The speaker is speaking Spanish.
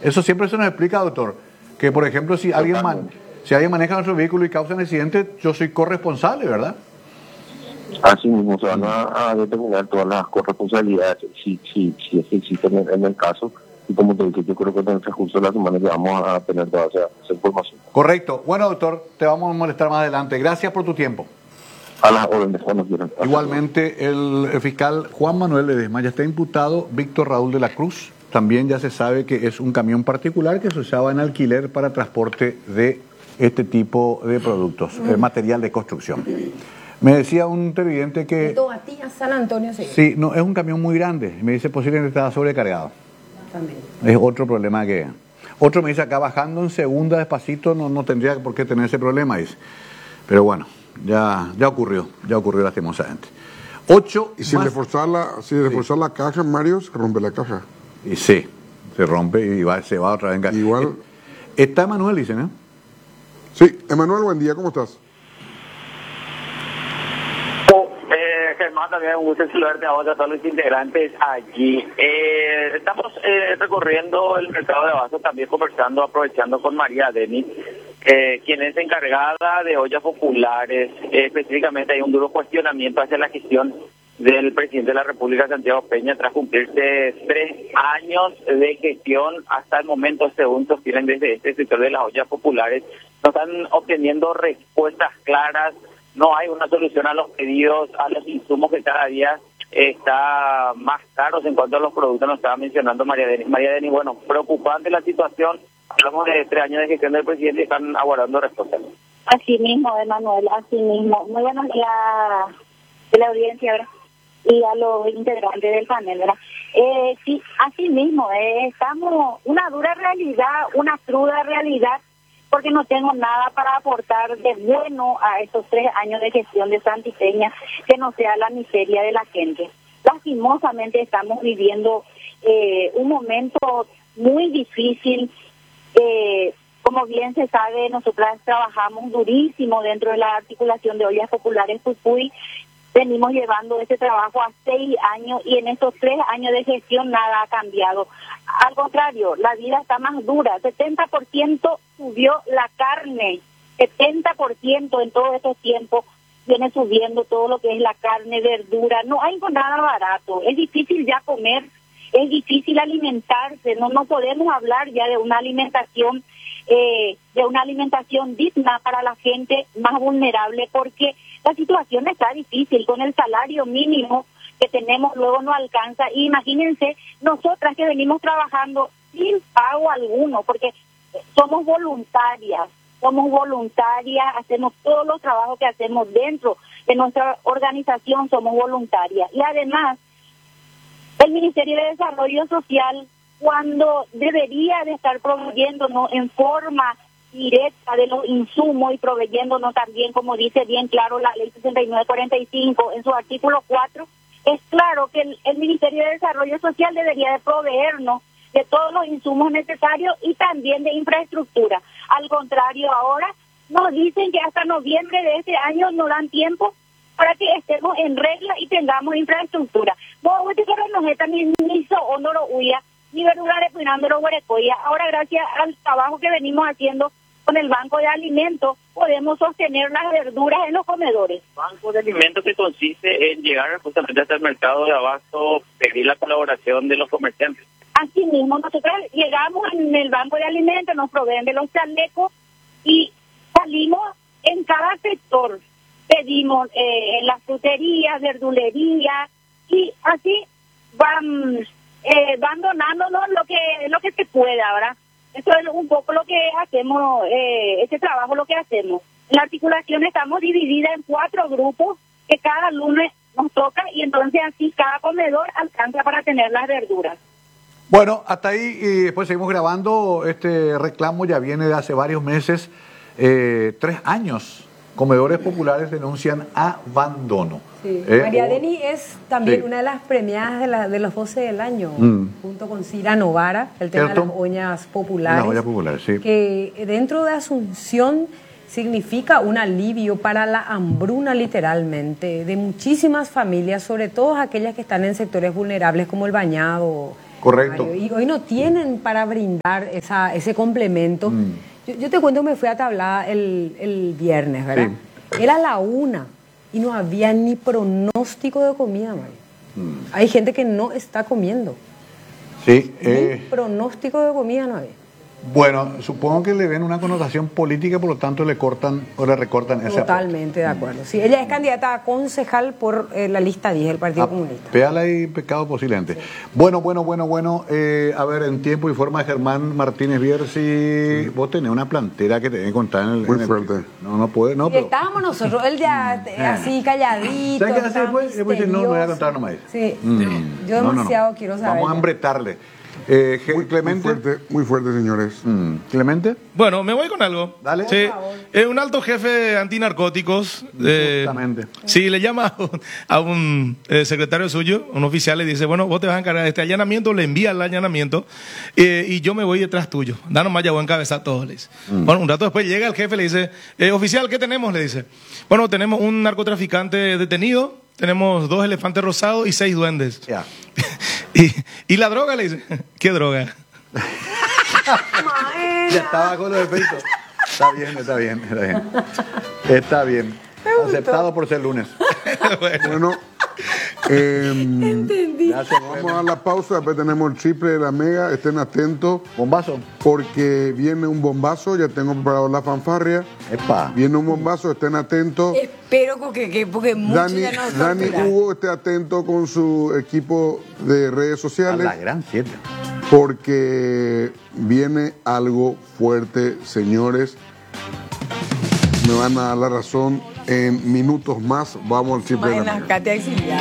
Eso siempre se nos explica, doctor, que por ejemplo si alguien maneja nuestro vehículo y causa un accidente, yo soy corresponsable, ¿verdad? Así mismo se van a determinar todas las corresponsabilidades si existen en el caso. Y como te dije, yo creo que en el transcurso de la semana ya vamos a tener toda esa información. Correcto. Bueno, doctor, te vamos a molestar más adelante. Gracias por tu tiempo. A las órdenes, cuando quieran. Igualmente, el fiscal Juan Manuel Ledesma ya está imputado. Víctor Raúl de la Cruz también ya se sabe que es un camión particular que se usaba en alquiler para transporte de este tipo de productos, material de construcción. Me decía un televidente que... A San Antonio, sí. Sí, no, es un camión muy grande. Me dice posiblemente estaba sobrecargado. También. Es otro problema que... Otro me dice acá, bajando en segunda despacito no tendría por qué tener ese problema, dice. Pero bueno, ya ocurrió lastimosamente. 8 y si reforzar la caja, Mario, se rompe la caja. Y sí, se rompe y se va otra vez. Igual. Está Emanuel, dice, ¿no? Sí, Emanuel, buen día, ¿cómo estás? Germán, también un gusto saludarte a vos, a todos los integrantes allí. Estamos recorriendo el mercado de abastos, también conversando, aprovechando con María Denis, quien es encargada de ollas populares. Específicamente hay un duro cuestionamiento hacia la gestión del presidente de la República, Santiago Peña, tras cumplirse 3 años de gestión. Hasta el momento, según sostienen desde este sector de las ollas populares, no están obteniendo respuestas claras. No hay una solución a los pedidos, a los insumos que cada día está más caros en cuanto a los productos. Nos estaba mencionando María Denis, bueno, preocupante la situación. Hablamos de 3 años de gestión del presidente y están aguardando respuestas. Así mismo, Emanuel, así mismo. Muy buenos días de la audiencia, ¿verdad? Y a los integrantes del panel, ¿verdad? Sí, así mismo, estamos una dura realidad, una cruda realidad, porque no tengo nada para aportar de bueno a estos 3 años de gestión de Santi Peña, que no sea la miseria de la gente. Lastimosamente estamos viviendo un momento muy difícil. Como bien se sabe, nosotras trabajamos durísimo dentro de la articulación de ollas populares Jujuy. Venimos llevando ese trabajo a 6 años y en estos 3 años de gestión nada ha cambiado. Al contrario, la vida está más dura. 70% subió la carne, 70% en todos estos tiempos viene subiendo todo lo que es la carne, verdura. No hay nada barato. Es difícil ya comer, es difícil alimentarse. No podemos hablar ya de una alimentación digna para la gente más vulnerable, porque la situación está difícil. Con el salario mínimo que tenemos luego no alcanza. Y imagínense, nosotras que venimos trabajando sin pago alguno, porque somos voluntarias, hacemos todos los trabajos que hacemos dentro de nuestra organización, somos voluntarias. Y además, el Ministerio de Desarrollo Social, cuando debería de estar proveyéndonos en forma directa de los insumos y proveyéndonos también, como dice bien claro la ley 6945 en su artículo 4, es claro que el Ministerio de Desarrollo Social debería de proveernos de todos los insumos necesarios y también de infraestructura. Al contrario, ahora nos dicen que hasta noviembre de este año nos dan tiempo para que estemos en regla y tengamos infraestructura. Ahora, gracias al trabajo que venimos haciendo con el Banco de Alimentos, podemos sostener las verduras en los comedores. Banco de Alimentos, que consiste en llegar justamente hasta el mercado de abasto, pedir la colaboración de los comerciantes. Así mismo, nosotros llegamos en el Banco de Alimentos, nos proveen de los chalecos y salimos en cada sector. Pedimos en las fruterías, verdulerías y así van donándonos lo que se pueda, ¿verdad? Eso es un poco lo que hacemos, ese trabajo lo que hacemos. En la articulación estamos divididas en 4 grupos que cada lunes nos toca y entonces así cada comedor alcanza para tener las verduras. Bueno, hasta ahí y después seguimos grabando. Este reclamo ya viene de hace varios meses, 3 años. Comedores populares denuncian abandono. Sí. María Denis es también una de las premiadas de los 12 del año, junto con Cira Novara, el tema de las ollas populares. Las ollas populares, sí. Que dentro de Asunción significa un alivio para la hambruna, literalmente, de muchísimas familias, sobre todo aquellas que están en sectores vulnerables como el Bañado, Correcto. Mario, y hoy no tienen para brindar ese complemento. Yo te cuento, me fui a Tablada el viernes, ¿verdad? Sí. Era la 1 y no había ni pronóstico de comida, Mario. Hay gente que no está comiendo. Sí. Ni pronóstico de comida no había. Bueno, supongo que le ven una connotación política, por lo tanto le cortan o le recortan ese Totalmente de acuerdo. Sí, ella es candidata a concejal por la lista 10 del Partido Comunista. Péala y pecado posiblemente. Sí. Bueno. A ver, en tiempo y forma, Germán Martínez Bierzi, vos tenés una plantera que te deben contar en el... Muy fuerte. No puede, no. Pero... Estábamos nosotros, él ya así calladito. ¿Sabes qué hace después? No voy a contar nomás. Sí, yo demasiado quiero saber. Vamos a embretarle. Clemente. Muy fuerte, señores. Clemente. Bueno, me voy con algo. Dale. Sí. Un alto jefe antinarcóticos. Justamente. Sí, le llama a un secretario suyo, un oficial, le dice, bueno, vos te vas a encargar de este allanamiento, le envía el allanamiento y yo me voy detrás tuyo. Danos más ya buen cabeza a todos, le dice. Bueno, un rato después llega el jefe, le dice, oficial, ¿qué tenemos? Le dice. Bueno, tenemos un narcotraficante detenido, tenemos 2 elefantes rosados y 6 duendes. Ya. Y la droga, le dice, ¿qué droga? Ya estaba con lo de peito. Está bien. Aceptado por ser lunes. Bueno, entendí. Vamos a la pausa, después tenemos el triple de la mega. Estén atentos. Bombazo. Porque viene un bombazo, ya tengo preparado la fanfarria. Epa. Viene un bombazo, estén atentos. Espero porque mucho ya nos Dani Hugo esté atento con su equipo de redes sociales. A la gran 7. Porque viene algo fuerte, señores. Me van a dar la razón. En minutos más vamos al triple de la mega.